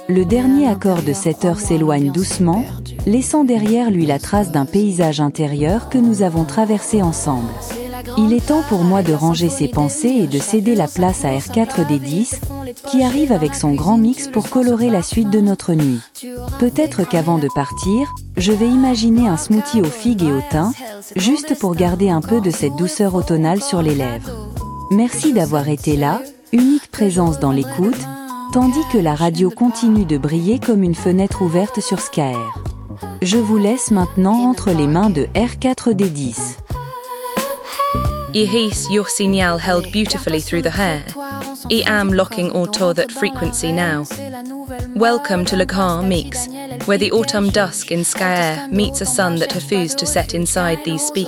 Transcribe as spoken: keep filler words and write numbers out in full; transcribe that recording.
Le dernier accord de cette heure s'éloigne doucement, laissant derrière lui la trace d'un paysage intérieur que nous avons traversé ensemble. Il est temps pour moi de ranger ses pensées et de céder la place à R quatre D dix, qui arrive avec son grand mix pour colorer la suite de notre nuit. Peut-être qu'avant de partir, je vais imaginer un smoothie aux figues et au thym, juste pour garder un peu de cette douceur automnale sur les lèvres. Merci d'avoir été là, unique présence dans l'écoute, tandis que la radio continue de briller comme une fenêtre ouverte sur S K R. Je vous laisse maintenant entre les mains de R quatre D dix. Ihis your signal held beautifully through the hair. I am locking auto that frequency now. Welcome to Le Grand Mix, where the autumn dusk in Skaer meets a sun that refused to set inside these speakers.